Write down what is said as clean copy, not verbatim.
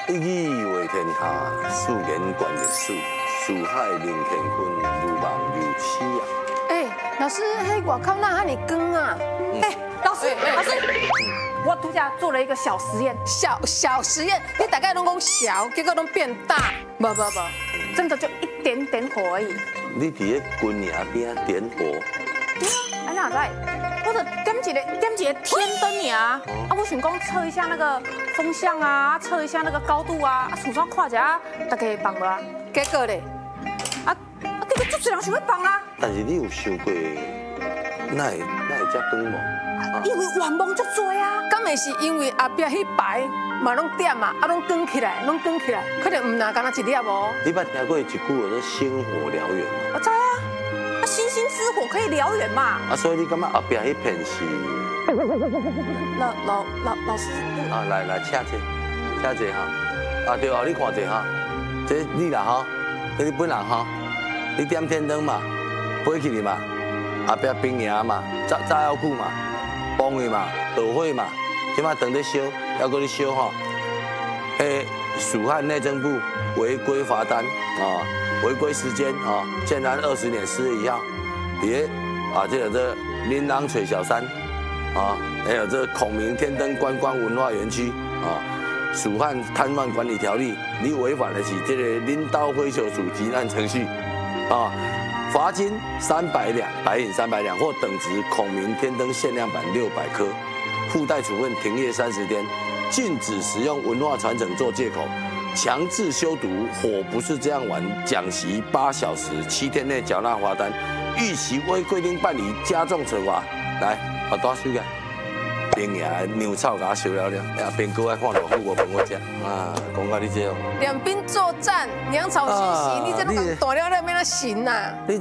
一语为天下，四言贯历史，四海任乾坤，如梦如痴啊！ 老师，嘿，外口那哈尼光啊！ 老师，我独家做了一个小实验， 小实验，你大概拢讲小，结果拢变大，不， 真的就一点点火而已。 你伫个军营边点火， 对啊，哎哪在？我就点一个天灯呀！啊，我想讲测一下那个风向啊，测一下那个高度啊，厝上看一下大家放无啊？ 结果咧， 结果足多人想要放啊！ 但是你有想过，那会遮光无？ 因为愿望足多啊！ 敢会是因为后壁迄排嘛拢点嘛，拢光起来，可能唔那敢若一粒无？ 你捌听过一句叫做星火燎原吗？ 我知啊，星星之火可以燎原嘛。 所以你感觉后壁迄片是？ 老师。 来，请坐哈。对哦，你看者哈，这你啦哈，这你本人哈，你点天灯嘛，飞起去嘛，后壁兵营嘛，炸药库嘛，崩去嘛，导火嘛，即马等咧烧，还搁咧烧吼。蜀汉内政部违规罚单啊，违规时间啊，建安20年4月1号，这琳琅水小山啊，还有这孔明天灯观光文化园区啊。蜀汉摊贩管理条例，你违反的是这个领导会球处急难程序，罚金300两，白银300两或等值孔明天灯限量版600颗，附带处分停业30天，禁止使用文化传承做借口，强制修读，火不是这样玩，讲习8小时，7天内缴纳罚单，逾期未规定办理，加重惩罚。来，把单收起来。兵营的牛草给它收了，边哥爱看老虎，我帮我吃啊，讲到你这哦。 两兵作战，粮草稀稀，你这拢大了了，免那行呐。